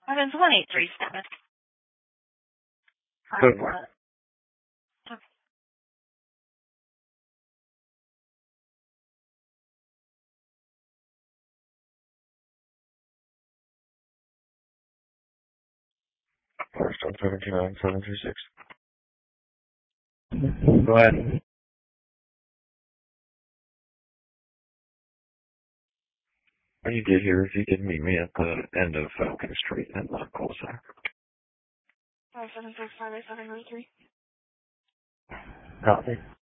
Evans 1837. Good one. First on 79736. Go ahead. When you get here, if you can meet me at the end of Falcon Street and not closer. 576-587-3. Copy.